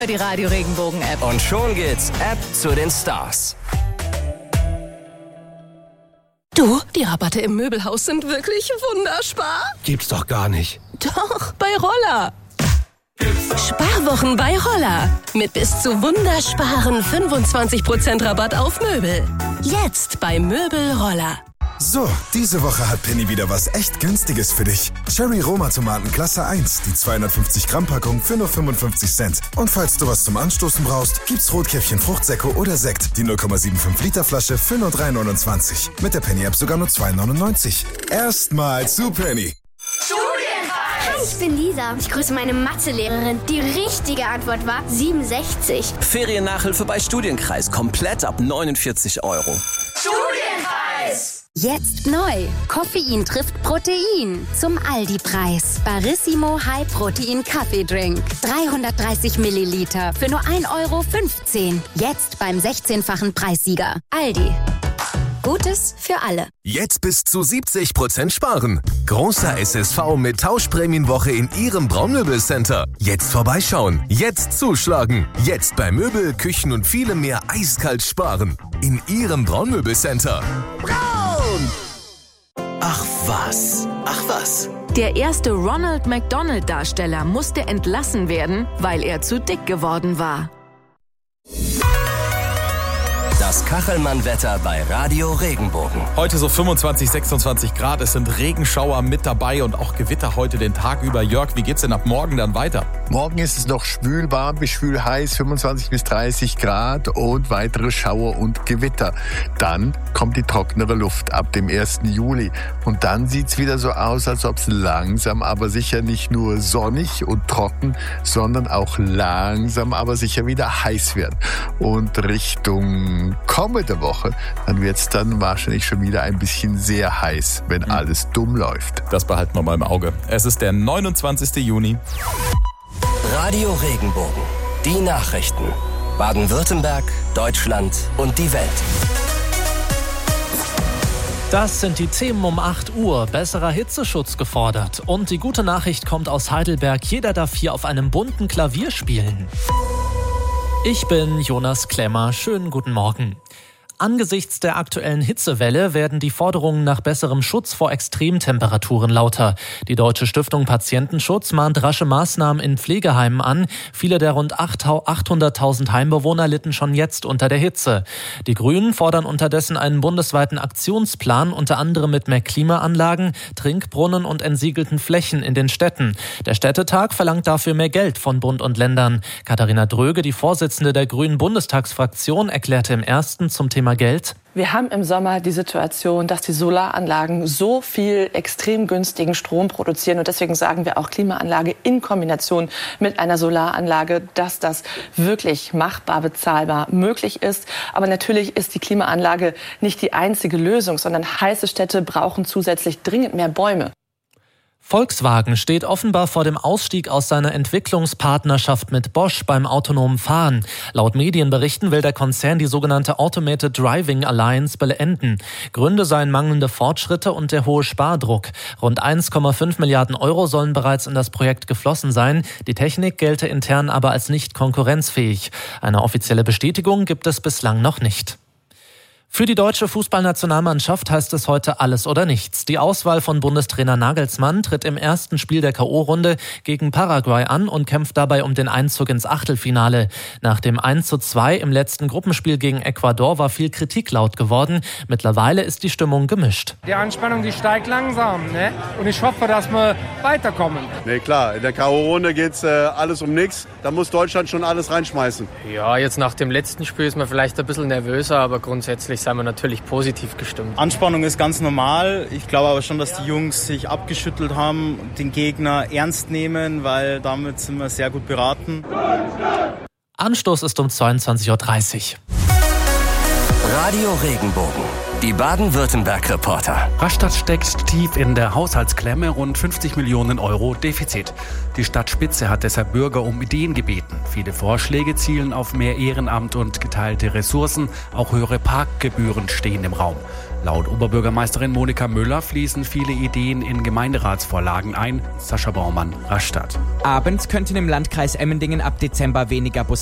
Die Radio Regenbogen App. Und schon geht's App zu den Stars. Du, die Rabatte im Möbelhaus sind wirklich wunderbar. Gibt's doch gar nicht. Doch, bei Roller. Sparwochen bei Roller. Mit bis zu wundersparen 25% Rabatt auf Möbel. Jetzt bei Möbel Roller. So, diese Woche hat Penny wieder was echt Günstiges für dich. Cherry Roma Tomaten Klasse 1, die 250 Gramm Packung für nur 55 Cent. Und falls du was zum Anstoßen brauchst, gibt's Rotkäppchen Fruchtsäcke oder Sekt, die 0,75 Liter Flasche für nur 3,29. Mit der Penny App sogar nur 2,99. Erstmal zu Penny. Hi, ich bin Lisa. Ich grüße meine Mathelehrerin. Die richtige Antwort war 67. Feriennachhilfe bei Studienkreis komplett ab 49 Euro. Studienpreis! Jetzt neu. Koffein trifft Protein. Zum Aldi-Preis. Barissimo High Protein Kaffeedrink. 330 Milliliter für nur 1,15 Euro. Jetzt beim 16-fachen Preissieger. Aldi. Gutes für alle. Jetzt bis zu 70% sparen. Großer SSV mit Tauschprämienwoche in Ihrem Braunmöbelcenter. Jetzt vorbeischauen. Jetzt zuschlagen. Jetzt bei Möbel, Küchen und vielem mehr eiskalt sparen. In Ihrem Braunmöbelcenter. Braun! Ach was. Der erste Ronald McDonald-Darsteller musste entlassen werden, weil er zu dick geworden war. Das Kachelmann-Wetter bei Radio Regenbogen. Heute so 25, 26 Grad. Es sind Regenschauer mit dabei und auch Gewitter heute den Tag über. Jörg, wie geht's denn ab morgen dann weiter? Morgen ist es noch schwül warm bis schwül heiß, 25 bis 30 Grad und weitere Schauer und Gewitter. Dann kommt die trockenere Luft ab dem 1. Juli. Und dann sieht's wieder so aus, als ob es langsam, aber sicher nicht nur sonnig und trocken, sondern auch langsam, aber sicher wieder heiß wird. Und Richtung kommende Woche, dann wird's dann wahrscheinlich schon wieder ein bisschen sehr heiß, wenn alles dumm läuft. Das behalten wir mal im Auge. Es ist der 29. Juni. Radio Regenbogen. Die Nachrichten. Baden-Württemberg, Deutschland und die Welt. Das sind die Themen um 8 Uhr. Besserer Hitzeschutz gefordert. Und die gute Nachricht kommt aus Heidelberg. Jeder darf hier auf einem bunten Klavier spielen. Ich bin Jonas Klemmer. Schönen guten Morgen. Angesichts der aktuellen Hitzewelle werden die Forderungen nach besserem Schutz vor Extremtemperaturen lauter. Die Deutsche Stiftung Patientenschutz mahnt rasche Maßnahmen in Pflegeheimen an. Viele der rund 800.000 Heimbewohner litten schon jetzt unter der Hitze. Die Grünen fordern unterdessen einen bundesweiten Aktionsplan, unter anderem mit mehr Klimaanlagen, Trinkbrunnen und entsiegelten Flächen in den Städten. Der Städtetag verlangt dafür mehr Geld von Bund und Ländern. Katharina Dröge, die Vorsitzende der Grünen Bundestagsfraktion, erklärte im Ersten zum Thema Geld: Wir haben im Sommer die Situation, dass die Solaranlagen so viel extrem günstigen Strom produzieren. Und deswegen sagen wir auch Klimaanlage in Kombination mit einer Solaranlage, dass das wirklich machbar, bezahlbar möglich ist. Aber natürlich ist die Klimaanlage nicht die einzige Lösung, sondern heiße Städte brauchen zusätzlich dringend mehr Bäume. Volkswagen steht offenbar vor dem Ausstieg aus seiner Entwicklungspartnerschaft mit Bosch beim autonomen Fahren. Laut Medienberichten will der Konzern die sogenannte Automated Driving Alliance beenden. Gründe seien mangelnde Fortschritte und der hohe Spardruck. Rund 1,5 Milliarden Euro sollen bereits in das Projekt geflossen sein. Die Technik gelte intern aber als nicht konkurrenzfähig. Eine offizielle Bestätigung gibt es bislang noch nicht. Für die deutsche Fußballnationalmannschaft heißt es heute alles oder nichts. Die Auswahl von Bundestrainer Nagelsmann tritt im ersten Spiel der K.O.-Runde gegen Paraguay an und kämpft dabei um den Einzug ins Achtelfinale. Nach dem 1:2 im letzten Gruppenspiel gegen Ecuador war viel Kritik laut geworden. Mittlerweile ist die Stimmung gemischt. Die Anspannung, die steigt langsam, ne? Und ich hoffe, dass wir weiterkommen. Nee, klar, in der K.O.-Runde geht's alles um nichts. Da muss Deutschland schon alles reinschmeißen. Ja, jetzt nach dem letzten Spiel ist man vielleicht ein bisschen nervöser, aber grundsätzlich sind wir natürlich positiv gestimmt. Anspannung ist ganz normal. Ich glaube aber schon, dass die Jungs sich abgeschüttelt haben, den Gegner ernst nehmen, weil damit sind wir sehr gut beraten. Anstoß ist um 22:30 Uhr. Radio Regenbogen. Die Baden-Württemberg-Reporter. Rastatt steckt tief in der Haushaltsklemme, rund 50 Millionen Euro Defizit. Die Stadtspitze hat deshalb Bürger um Ideen gebeten. Viele Vorschläge zielen auf mehr Ehrenamt und geteilte Ressourcen. Auch höhere Parkgebühren stehen im Raum. Laut Oberbürgermeisterin Monika Müller fließen viele Ideen in Gemeinderatsvorlagen ein. Sascha Baumann, Rastatt. Abends könnten im Landkreis Emmendingen ab Dezember weniger Busse